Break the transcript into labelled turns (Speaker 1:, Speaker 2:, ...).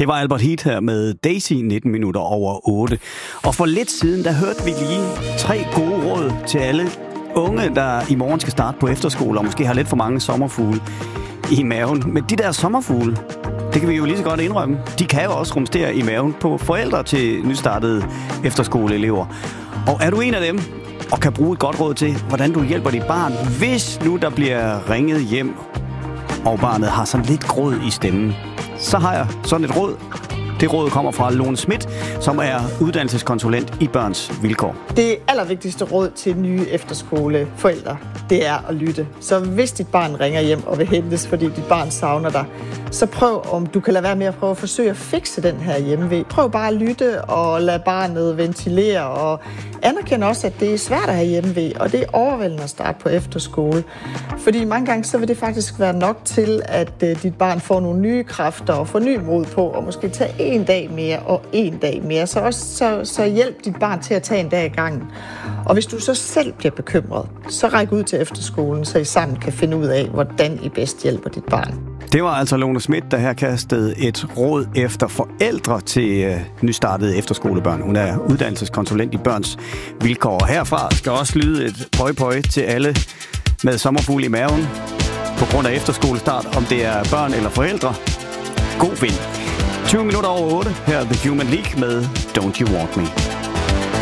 Speaker 1: Det var Albert Heat her med Daisy 19 minutter over 8. Og for lidt siden, der hørte vi lige 3 gode råd til alle unge, der i morgen skal starte på efterskole og måske har lidt for mange sommerfugle i maven. Men de der sommerfugle, det kan vi jo lige så godt indrømme, de kan jo også rumstere i maven på forældre til nystartede efterskoleelever. Og er du en af dem, og kan bruge et godt råd til, hvordan du hjælper dit barn, hvis nu der bliver ringet hjem, og barnet har sådan lidt gråd i stemmen, så har jeg sådan et råd. Det råd kommer fra Lone Schmidt, som er uddannelseskonsulent i Børns Vilkår.
Speaker 2: Det allervigtigste råd til nye efterskoleforældre, det er at lytte. Så hvis dit barn ringer hjem og vil hentes, fordi dit barn savner dig, så prøv, om du kan lade være med at prøve at forsøge at fikse den her hjemve. Prøv bare at lytte og lade barnet ventilere, og anerkend også, at det er svært at have hjemve, og det er overvældende at starte på efterskole. Fordi mange gange så vil det faktisk være nok til, at dit barn får nogle nye kræfter og får ny mod på, og måske tage en dag mere og en dag mere. Så hjælp dit barn til at tage en dag i gangen. Og hvis du så selv bliver bekymret, så ræk ud til efterskolen, så I sammen kan finde ud af, hvordan I bedst hjælper dit barn.
Speaker 1: Det var altså Lone Schmidt, der her kastede et råd efter forældre til nystartede efterskolebørn. Hun er uddannelseskonsulent i Børns Vilkår. Og herfra skal også lyde et pøj til alle med sommerfugle i maven på grund af efterskolestart, om det er børn eller forældre. God vind. 20 minutter over 8, her er The Human League med Don't You Want Me.